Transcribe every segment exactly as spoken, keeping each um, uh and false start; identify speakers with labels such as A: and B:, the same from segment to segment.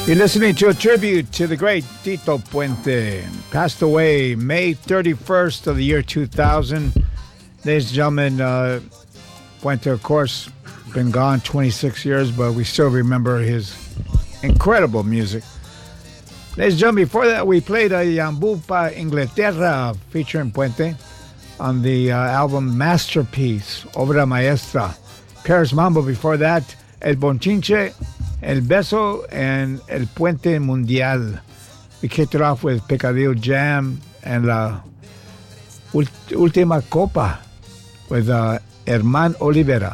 A: You're listening to a tribute to the great Tito Puente. Passed away May thirty-first of the year two thousand. Ladies and gentlemen, uh, Puente, of course, been gone twenty-six years, but we still remember his incredible music. Ladies and gentlemen, before that, we played a Yambú pa Inglaterra featuring Puente on the uh, album Masterpiece, Obra Maestra. Paris Mambo before that, El Bonchinche, El Beso, and El Puente Mundial. We kicked it off with Picadillo Jam and La Última Copa with uh, Herman Olivera.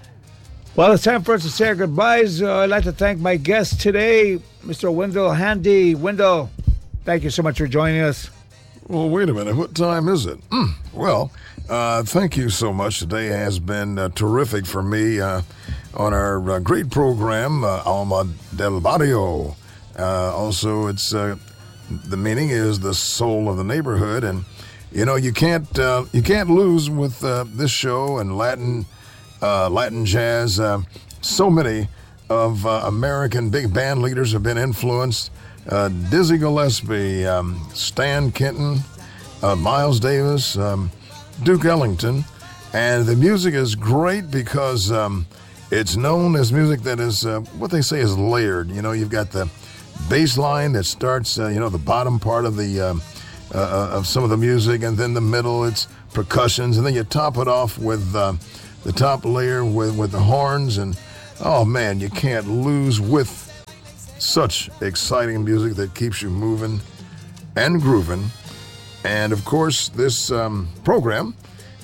A: Well, it's time for us to say our goodbyes. Uh, I'd like to thank my guest today, Mister Wendell Handy. Wendell, thank you so much for joining us.
B: Well, wait a minute. What time is it? Mm, well, uh, thank you so much. Today has been uh, terrific for me uh, on our uh, great program, uh, Alma del Barrio. Uh, also, it's uh, the meaning is the soul of the neighborhood, and you know you can't uh, you can't lose with uh, this show and Latin uh, Latin jazz. Uh, so many of uh, American big band leaders have been influenced. Uh, Dizzy Gillespie, um, Stan Kenton, uh, Miles Davis, um, Duke Ellington, and the music is great because um, it's known as music that is uh, what they say is layered. You know, you've got the bass line that starts, uh, you know, the bottom part of the um, uh, of some of the music, and then the middle it's percussions, and then you top it off with uh, the top layer with with the horns, and oh man, you can't lose with such exciting music that keeps you moving and grooving. And of course, this um, program,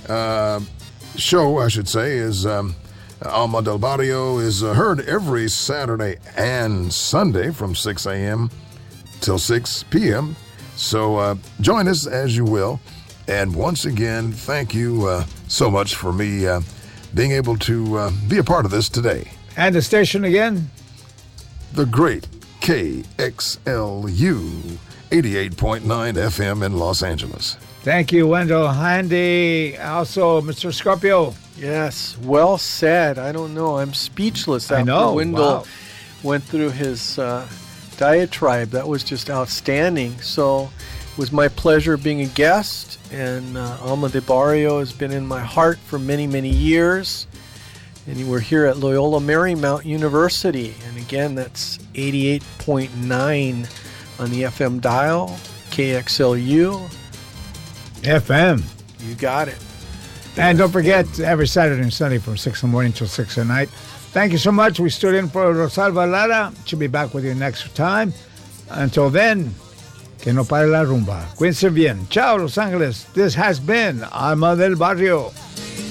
B: uh, show, I should say, is um, Alma del Barrio is uh, heard every Saturday and Sunday from six a.m. till six p.m. So uh, join us as you will. And once again, thank you uh, so much for me uh, being able to uh, be a part of this today.
A: And the station again?
B: The great K X L U eighty-eight point nine F M in Los Angeles.
A: Thank you, Wendell Handy. Also, Mister Scorpio.
C: Yes, well said. I don't know. I'm speechless after
A: I know.
C: Wendell
A: Wow.
C: went through his uh, diatribe. That was just outstanding. So it was my pleasure being a guest, and uh, Alma de Barrio has been in my heart for many, many years. And we're here at Loyola Marymount University. And again, that's eighty-eight point nine on the F M dial, K X L U.
A: F M.
C: You got it.
A: And don't forget, every Saturday and Sunday from six in the morning till six at night. Thank you so much. We stood in for Rosalba Lara. She'll be back with you next time. Until then, que no pare la rumba. Cuídense bien. Ciao, Los Angeles. This has been Alma del Barrio.